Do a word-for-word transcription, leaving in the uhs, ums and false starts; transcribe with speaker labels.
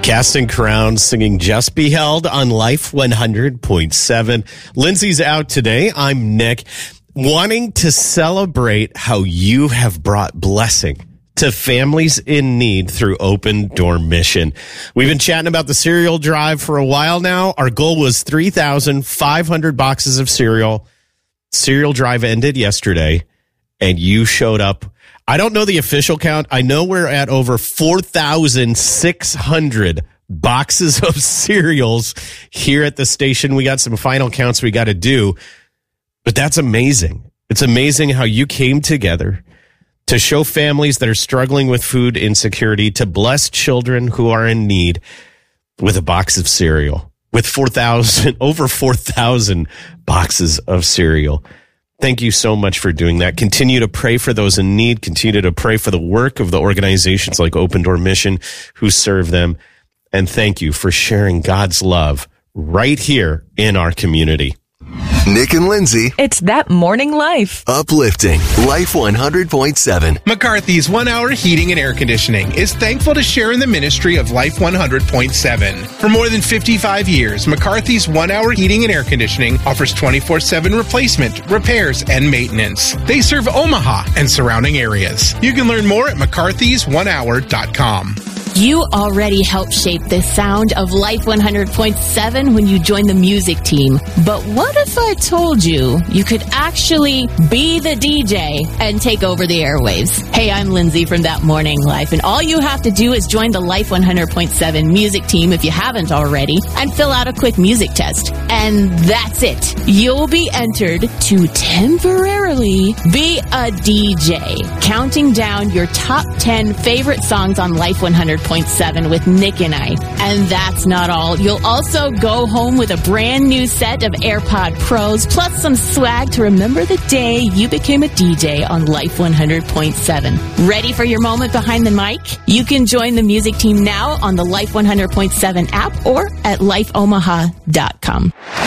Speaker 1: Casting Crowns singing Just Be Held on Life one hundred point seven. Lindsay's out today. I'm Nick. Wanting to celebrate how you have brought blessing to families in need through Open Door Mission. We've been chatting about the cereal drive for a while now. Our goal was three thousand five hundred boxes of cereal. Cereal drive ended yesterday, and you showed up. I don't know the official count. I know we're at over four thousand six hundred boxes of cereals here at the station. We got some final counts we got to do, but that's amazing. It's amazing how you came together to show families that are struggling with food insecurity, to bless children who are in need with a box of cereal, with four thousand, over four thousand boxes of cereal. Thank you so much for doing that. Continue to pray for those in need. Continue to pray for the work of the organizations like Open Door Mission who serve them. And thank you for sharing God's love right here in our community.
Speaker 2: Nick and Lindsay.
Speaker 3: It's That Morning Life.
Speaker 2: Uplifting Life one hundred point seven.
Speaker 4: McCarthy's One Hour Heating and Air Conditioning is thankful to share in the ministry of Life one hundred point seven. For more than fifty-five years, McCarthy's One Hour Heating and Air Conditioning offers twenty-four seven replacement, repairs, and maintenance. They serve Omaha and surrounding areas. You can learn more at mccarthys one hour dot com.
Speaker 5: You already helped shape the sound of Life one hundred point seven when you joined the music team. But what if I told you you could actually be the D J and take over the airwaves? Hey, I'm Lindsay from That Morning Life, and all you have to do is join the Life one hundred point seven music team if you haven't already, and fill out a quick music test. And that's it. You'll be entered to temporarily be a D J, counting down your top ten favorite songs on Life one hundred point seven with Nick and I. And that's not all. You'll also go home with a brand new set of AirPod Pros, plus some swag to remember the day you became a D J on Life one hundred point seven. Ready for your moment behind the mic? You can join the music team now on the Life one hundred point seven app or at life omaha dot com.